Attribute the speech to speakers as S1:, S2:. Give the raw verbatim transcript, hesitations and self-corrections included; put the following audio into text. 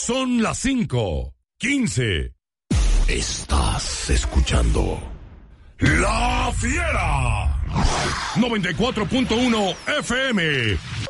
S1: Son las cinco, quince. Estás escuchando La Fiera. noventa y cuatro punto uno F M.